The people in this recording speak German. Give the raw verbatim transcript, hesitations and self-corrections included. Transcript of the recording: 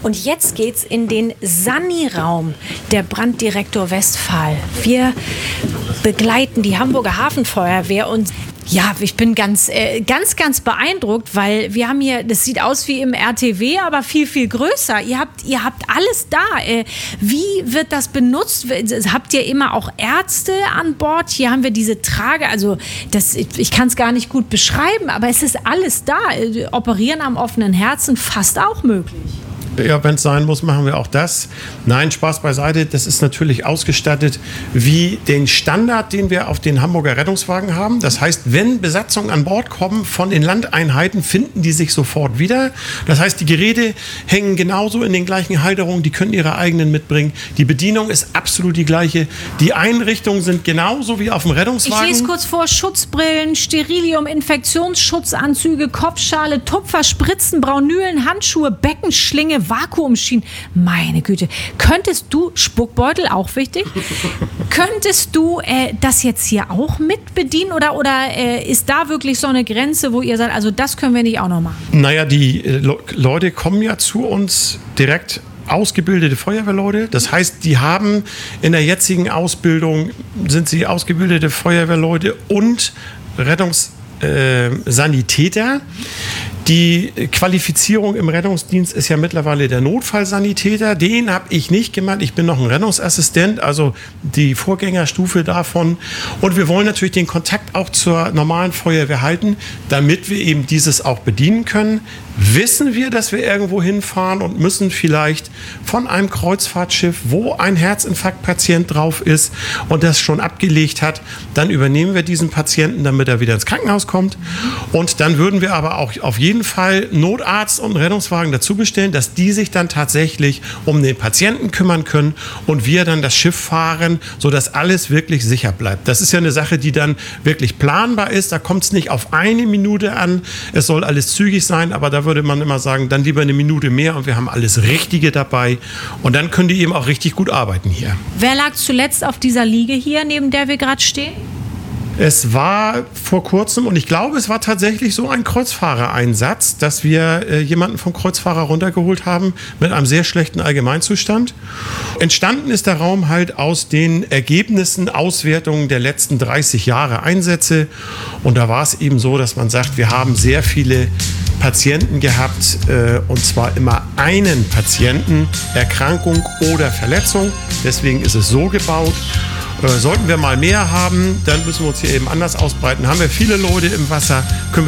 Und jetzt geht's in den Sani-Raum der Branddirektor Westphal. Wir begleiten die Hamburger Hafenfeuerwehr und ja, ich bin ganz, äh, ganz, ganz beeindruckt, weil wir haben hier, das sieht aus wie im R T W, aber viel, viel größer. Ihr habt, ihr habt alles da. Äh, wie wird das benutzt? Habt ihr immer auch Ärzte an Bord? Hier haben wir diese Trage, also das, ich kann es gar nicht gut beschreiben, aber es ist alles da. Äh, operieren am offenen Herzen fast auch möglich. Ja, wenn es sein muss, machen wir auch das. Nein, Spaß beiseite, das ist natürlich ausgestattet wie den Standard, den wir auf den Hamburger Rettungswagen haben. Das heißt, wenn Besatzungen an Bord kommen von den Landeinheiten, finden die sich sofort wieder. Das heißt, die Geräte hängen genauso in den gleichen Halterungen, die können ihre eigenen mitbringen. Die Bedienung ist absolut die gleiche. Die Einrichtungen sind genauso wie auf dem Rettungswagen. Ich lese kurz vor: Schutzbrillen, Sterilium, Infektionsschutzanzüge, Kopfschale, Tupfer, Spritzen, Braunülen, Handschuhe, Beckenschlinge, Vakuumschienen. Meine Güte. Könntest du, Spuckbeutel, auch wichtig, könntest du äh, das jetzt hier auch mit bedienen oder, oder äh, ist da wirklich so eine Grenze, wo ihr sagt, also das können wir nicht auch noch machen? Naja, die äh, Le- Leute kommen ja zu uns direkt ausgebildete Feuerwehrleute. Das heißt, die haben in der jetzigen Ausbildung, sind sie ausgebildete Feuerwehrleute und Rettungssanitäter. Die Qualifizierung im Rettungsdienst ist ja mittlerweile der Notfallsanitäter. Den habe ich nicht gemacht. Ich bin noch ein Rettungsassistent, also die Vorgängerstufe davon. Und wir wollen natürlich den Kontakt auch zur normalen Feuerwehr halten, damit wir eben dieses auch bedienen können. Wissen wir, dass wir irgendwo hinfahren und müssen vielleicht von einem Kreuzfahrtschiff, wo ein Herzinfarktpatient drauf ist und das schon abgelegt hat, dann übernehmen wir diesen Patienten, damit er wieder ins Krankenhaus kommt. Und dann würden wir aber auch auf jeden Fall Notarzt und Rettungswagen dazu bestellen, dass die sich dann tatsächlich um den Patienten kümmern können und wir dann das Schiff fahren, sodass alles wirklich sicher bleibt. Das ist ja eine Sache, die dann wirklich planbar ist. Da kommt es nicht auf eine Minute an. Es soll alles zügig sein, aber da würde man immer sagen, dann lieber eine Minute mehr und wir haben alles Richtige dabei. Und dann können die eben auch richtig gut arbeiten hier. Wer lag zuletzt auf dieser Liege hier, neben der wir gerade stehen? Es war vor kurzem, und ich glaube, es war tatsächlich so ein Kreuzfahrereinsatz, dass wir äh, jemanden vom Kreuzfahrer runtergeholt haben mit einem sehr schlechten Allgemeinzustand. Entstanden ist der Raum halt aus den Ergebnissen, Auswertungen der letzten dreißig Jahre Einsätze. Und da war es eben so, dass man sagt, wir haben sehr viele Patienten gehabt, äh, und zwar immer einen Patienten, Erkrankung oder Verletzung. Deswegen ist es so gebaut. Sollten wir mal mehr haben, dann müssen wir uns hier eben anders ausbreiten. Haben wir viele Leute im Wasser, können wir